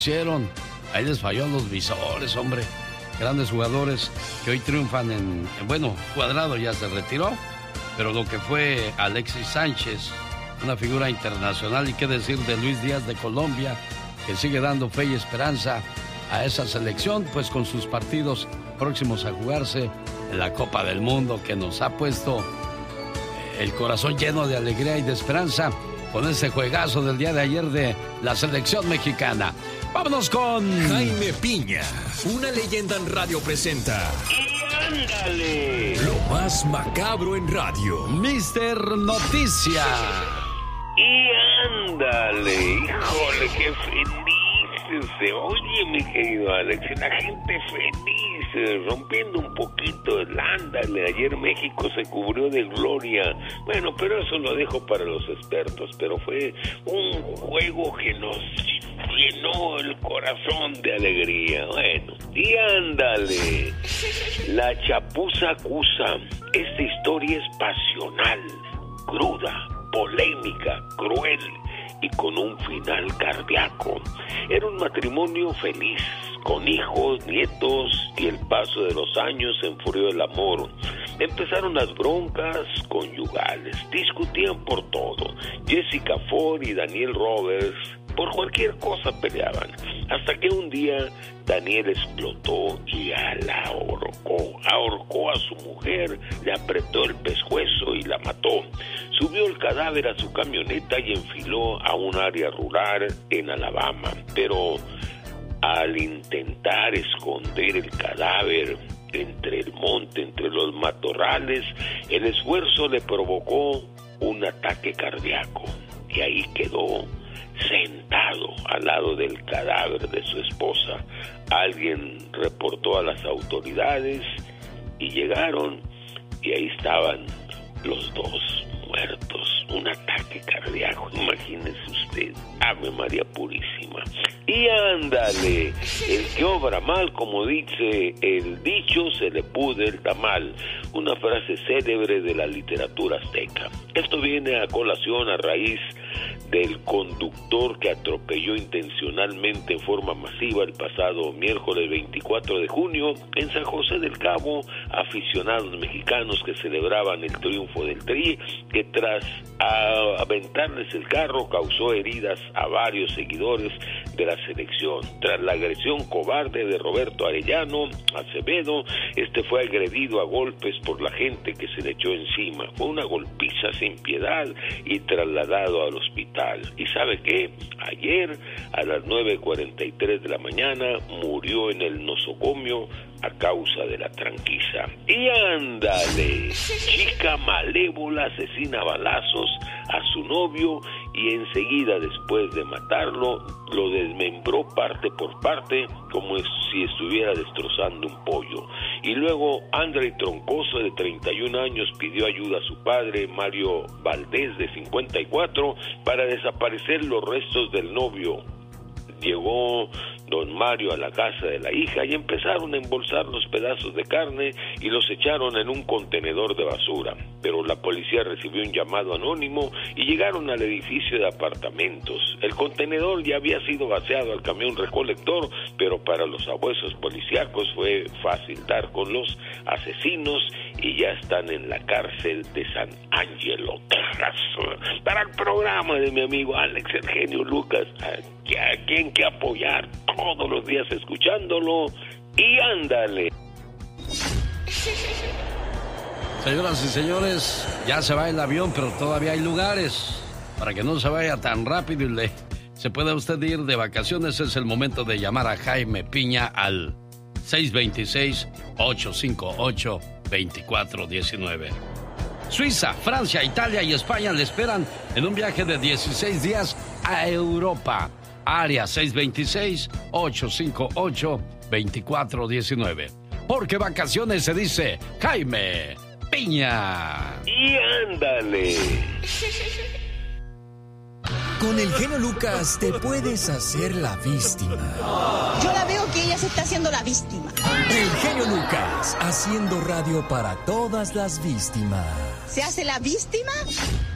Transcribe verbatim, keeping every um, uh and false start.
hicieron. Ahí les falló a los visores, hombre. Grandes jugadores que hoy triunfan en, en... Bueno, Cuadrado ya se retiró, pero lo que fue Alexis Sánchez, una figura internacional, y qué decir de Luis Díaz de Colombia, que sigue dando fe y esperanza a esa selección, pues con sus partidos próximos a jugarse en la Copa del Mundo, que nos ha puesto el corazón lleno de alegría y de esperanza con ese juegazo del día de ayer de la selección mexicana. Vámonos con Jaime Piña, una leyenda en radio presenta. ¡Y ándale! Lo más macabro en radio. mister Noticia. ¡Y ándale! ¡Híjole, qué feliz se oye, mi querido Alex! La gente feliz, rompiendo un poquito el ándale. Ayer México se cubrió de gloria. Bueno, pero eso lo dejo para los expertos. Pero fue un juego que nos llenó el corazón de alegría. Bueno, y ándale. La chapuza acusa. Esta historia es pasional, cruda, polémica, cruel y con un final cardíaco. Era un matrimonio feliz, con hijos, nietos, y el paso de los años enfrió el amor. Empezaron las broncas conyugales, discutían por todo. Jessica Ford y Daniel Roberts por cualquier cosa peleaban, hasta que un día Daniel explotó y la ahorcó, ahorcó a su mujer, le apretó el pescuezo y la mató. Subió el cadáver a su camioneta y enfiló a un área rural en Alabama, pero al intentar esconder el cadáver entre el monte, entre los matorrales, el esfuerzo le provocó un ataque cardíaco y ahí quedó sentado al lado del cadáver de su esposa. Alguien reportó a las autoridades y llegaron y ahí estaban los dos muertos. Un ataque cardíaco, imagínese usted. Ave María Purísima. Y ándale, el que obra mal, como dice el dicho, se le pudre el tamal. Una frase célebre de la literatura azteca. Esto viene a colación a raíz del conductor que atropelló intencionalmente en forma masiva el pasado miércoles veinticuatro de junio en San José del Cabo, aficionados mexicanos que celebraban el triunfo del Tri, que tras aventarles el carro causó heridas a varios seguidores de la selección. Tras la agresión cobarde de Roberto Arellano Acevedo, este fue agredido a golpes por la gente que se le echó encima. Fue una golpiza sin piedad y trasladado al hospital. ¿Y sabe qué? Ayer a las nueve cuarenta y tres de la mañana murió en el nosocomio a causa de la tranquiza. Y ándale, chica malévola asesina a balazos a su novio y enseguida después de matarlo lo desmembró parte por parte como si estuviera destrozando un pollo. Y luego André Troncoso, de treinta y un años, pidió ayuda a su padre Mario Valdés, de cincuenta y cuatro, para desaparecer los restos del novio. Llegó don Mario a la casa de la hija y empezaron a embolsar los pedazos de carne y los echaron en un contenedor de basura. Pero la policía recibió un llamado anónimo y llegaron al edificio de apartamentos. El contenedor ya había sido vaciado al camión recolector, pero para los abuesos policíacos fue fácil dar con los asesinos y ya están en la cárcel de San Angelo, Texas. Para el programa de mi amigo Alex el Genio Lucas, a quien que apoyar todos los días escuchándolo. Y ándale. Señoras y señores, ya se va el avión, pero todavía hay lugares para que no se vaya tan rápido y le, se pueda usted ir de vacaciones. Es el momento de llamar a Jaime Piña al seis dos seis, ocho cinco ocho, dos cuatro uno nueve. Suiza, Francia, Italia y España le esperan en un viaje de dieciséis días a Europa. Área seis dos seis, ocho cinco ocho, dos cuatro uno nueve. Porque vacaciones se dice Jaime Piña. Y ándale. Con el genio Lucas te puedes hacer la víctima. Yo la veo que ella se está haciendo la víctima. El genio Lucas, haciendo radio para todas las víctimas. ¿Se hace la víctima?